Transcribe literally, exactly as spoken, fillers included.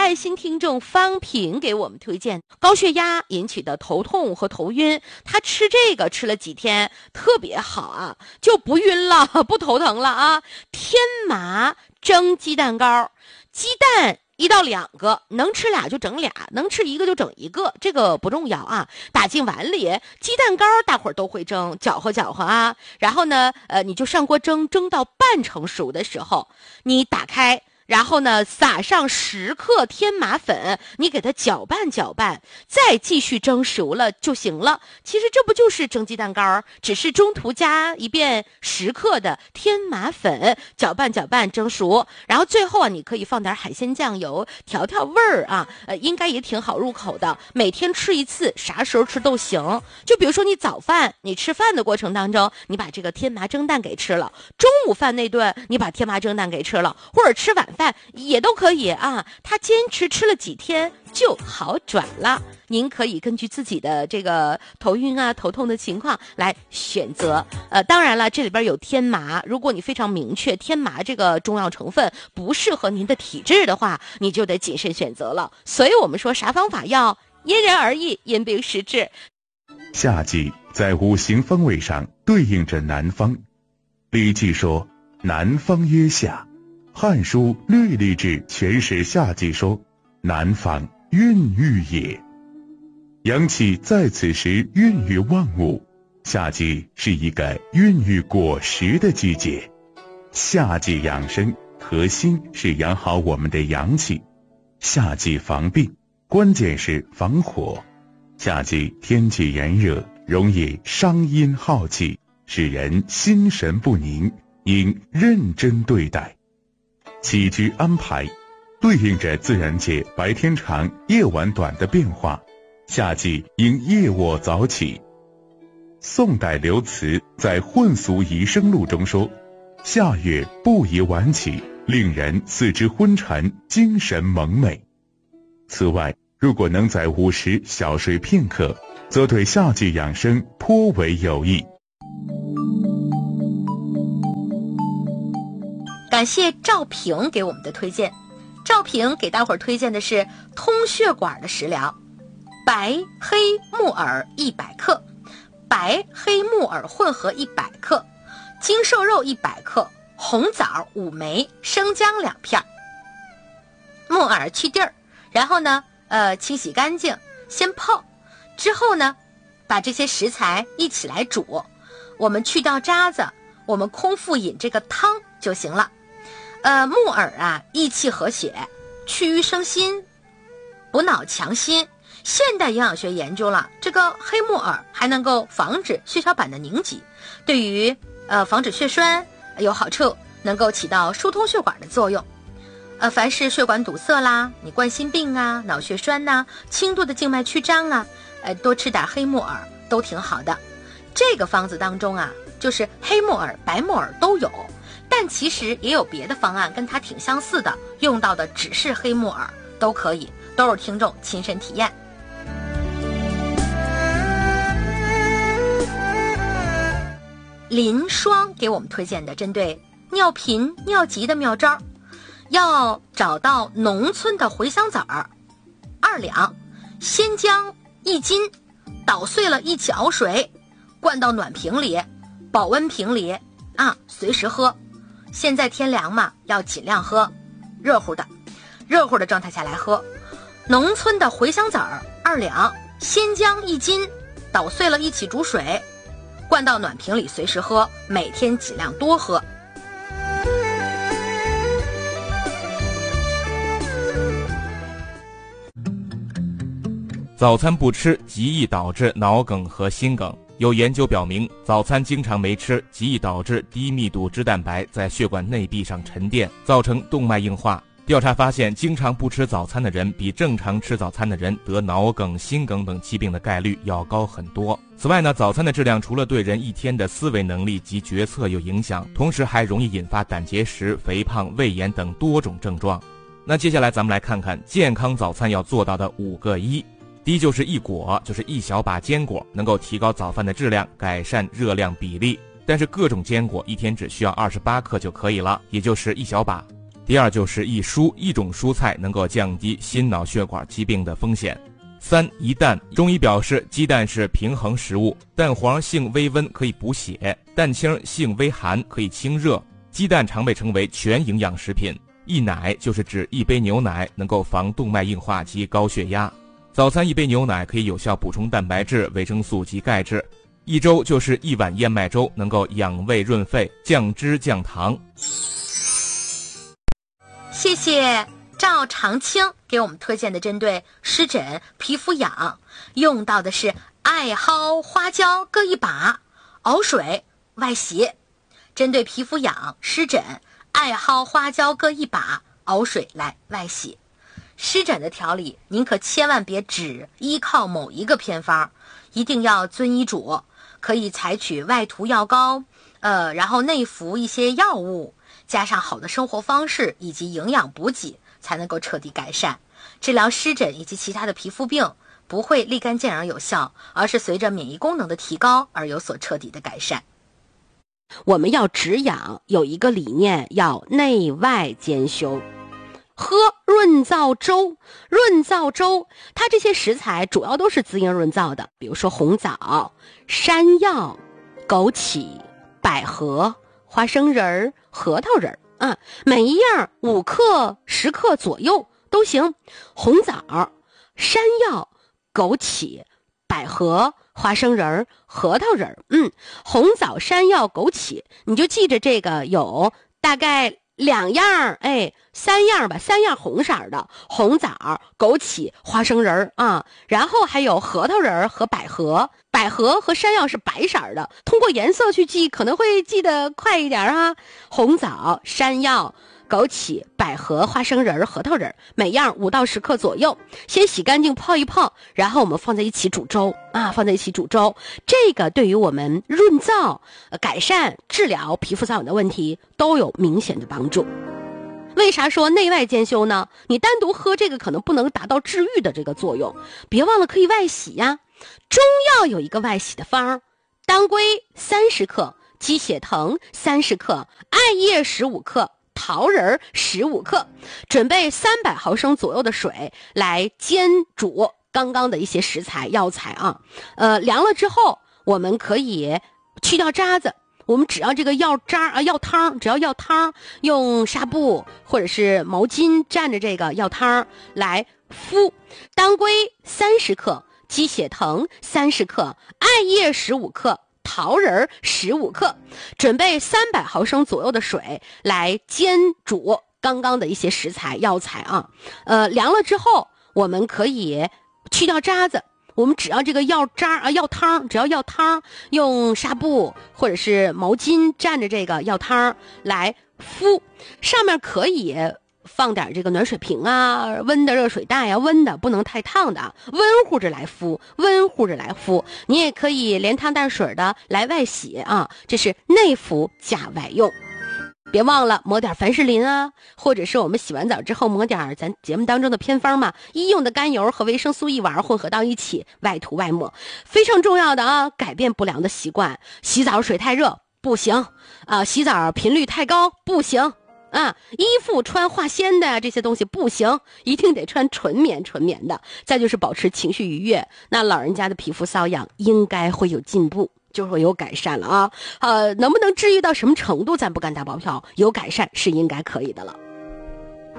爱心听众方平给我们推荐，高血压引起的头痛和头晕，他吃这个吃了几天特别好啊，就不晕了，不头疼了啊。天麻蒸鸡蛋糕，鸡蛋一到两个，能吃俩就整俩，能吃一个就整一个，这个不重要啊。打进碗里，鸡蛋糕大伙儿都会蒸，搅和搅和啊。然后呢，呃，你就上锅蒸，蒸到半成熟的时候，你打开。然后呢，撒上十克天麻粉，你给它搅拌搅拌，再继续蒸熟了就行了。其实这不就是蒸鸡蛋糕，只是中途加一遍十克的天麻粉，搅拌搅拌蒸熟。然后最后啊，你可以放点海鲜酱油调调味儿啊，呃，应该也挺好入口的。每天吃一次，啥时候吃都行。就比如说你早饭，你吃饭的过程当中，你把这个天麻蒸蛋给吃了；中午饭那顿，你把天麻蒸蛋给吃了，或者吃晚饭也都可以啊。他坚持吃了几天就好转了。您可以根据自己的这个头晕啊头痛的情况来选择。呃，当然了，这里边有天麻，如果你非常明确天麻这个中药成分不适合您的体质的话，你就得谨慎选择了。所以我们说啥方法要因人而异，因病施治。 夏季在五行方位上对应着南方，礼记说南方曰夏，汉书略历志全史夏季说南方孕育也。阳气在此时孕育万物，夏季是一个孕育果实的季节。夏季养生核心是养好我们的阳气，夏季防病关键是防火。夏季天气炎热，容易伤阴耗气，使人心神不宁，应认真对待。起居安排对应着自然界白天长夜晚短的变化，夏季应夜卧早起。宋代刘慈在《混俗宜生录》中说，夏月不宜晚起，令人四肢昏沉，精神蒙昧。此外，如果能在午时小睡片刻，则对夏季养生颇为有益。 感谢赵平给我们的推荐。赵平给大伙儿推荐的是通血管的食疗，白黑木耳一百克，白黑木耳混合一百克，精瘦肉一百克，红枣五枚，生姜两片。木耳去蒂儿，然后呢，呃，清洗干净，先泡，之后呢，把这些食材一起来煮，我们去掉渣子，我们空腹饮这个汤就行了。呃，木耳啊，益气和血，去瘀生新，补脑强心。现代营养学研究了，这个黑木耳还能够防止血小板的凝集，对于呃防止血栓有好处，能够起到疏通血管的作用。呃，凡是血管堵塞啦，你冠心病啊、脑血栓呐、啊、轻度的静脉曲张啊，呃，多吃点黑木耳都挺好的。这个方子当中啊，就是黑木耳、白木耳都有。但其实也有别的方案跟它挺相似的，用到的只是黑木耳，都可以，都是听众亲身体验。林双给我们推荐的针对尿频尿急的妙招，要找到农村的茴香籽儿二两，鲜姜一斤，捣碎了一起熬水，灌到暖瓶里，保温瓶里啊，随时喝。现在天凉嘛，要尽量喝热乎的，热乎的状态下来喝。农村的茴香籽儿二两，鲜姜一斤，捣碎了一起煮水，灌到暖瓶里随时喝，每天尽量多喝。 早餐不吃极易导致脑梗和心梗。有研究表明，早餐经常没吃，极易导致低密度脂蛋白在血管内壁上沉淀，造成动脉硬化。调查发现，经常不吃早餐的人比正常吃早餐的人得脑梗、心梗等疾病的概率要高很多。此外呢，早餐的质量除了对人一天的思维能力及决策有影响，同时还容易引发胆结石、肥胖、胃炎等多种症状。那接下来咱们来看看健康早餐要做到的五个一。第一就是一果，就是一小把坚果，能够提高早饭的质量，改善热量比例。但是各种坚果一天只需要二十八克就可以了，也就是一小把。 第二就是一蔬，一种蔬菜能够降低心脑血管疾病的风险。三一蛋，中医表示鸡蛋是平衡食物，蛋黄性微温可以补血，蛋清性微寒可以清热。鸡蛋常被称为全营养食品。一奶就是指一杯牛奶能够防动脉硬化及高血压。早餐一杯牛奶可以有效补充蛋白质、维生素及钙质。一粥就是一碗燕麦粥，能够养胃润肺、降脂降糖。 谢谢赵长青给我们推荐的针对湿疹、皮肤痒用到的是艾蒿、花椒各一把，熬水外洗。针对皮肤痒、湿疹，艾蒿、花椒各一把，熬水来外洗。湿疹的调理，您可千万别只依靠某一个偏方，一定要遵医嘱，可以采取外涂药膏，呃，然后内服一些药物，加上好的生活方式以及营养补给，才能够彻底改善。治疗湿疹以及其他的皮肤病，不会立竿见影有效，而是随着免疫功能的提高而有所彻底的改善。我们要止痒，有一个理念，要内外兼修。喝润燥粥，润燥粥它这些食材主要都是滋阴润燥的，比如说红枣、山药、枸杞、百合、花生仁、核桃仁啊，每一样五克、十克左右都行。红枣、山药、枸杞、百合、花生仁、核桃仁，嗯，红枣、山药、枸杞，你就记着这个有大概两样，哎，三样吧，三样红色的，红枣、枸杞、花生仁啊，然后还有核桃仁和百合，百合和山药是白色的，通过颜色去记可能会记得快一点啊。红枣、山药、枸杞、百合、花生仁、核桃仁，每样五到十克左右，先洗干净泡一泡，然后我们放在一起煮粥啊，放在一起煮粥。这个对于我们润燥、改善、治疗皮肤瘙痒的问题都有明显的帮助。为啥说内外兼修呢？你单独喝这个可能不能达到治愈的这个作用，别忘了可以外洗呀。中药有一个外洗的方，当归三十克，鸡血藤三十克，艾叶十五克，桃仁十五克，准备三百毫升左右的水来煎煮刚刚的一些食材药材啊。呃，凉了之后，我们可以去掉渣子。我们只要这个药渣啊，药汤，只要药汤，用纱布或者是毛巾蘸着这个药汤来敷。当归三十克，鸡血藤三十克，艾叶十五克，桃仁十五克，准备三百毫升左右的水来煎煮刚刚的一些食材药材啊。呃，凉了之后，我们可以去掉渣子。我们只要这个药渣啊，药汤，只要药汤，用纱布或者是毛巾蘸着这个药汤来敷，上面可以放点这个暖水瓶啊，温的热水袋啊，温的不能太烫的，温乎着来敷，温乎着来敷。你也可以连汤带水的来外洗啊，这是内服加外用。别忘了抹点凡士林啊，或者是我们洗完澡之后抹点咱节目当中的偏方嘛，医用的甘油和维生素一丸混合到一起，外涂外抹，非常重要的啊！改变不良的习惯，洗澡水太热不行啊，洗澡频率太高不行啊，衣服穿化纤的这些东西不行，一定得穿纯棉纯棉的。再就是保持情绪愉悦，那老人家的皮肤瘙痒应该会有进步，就会有改善了啊。呃，能不能治愈到什么程度咱不敢打包票，有改善是应该可以的了。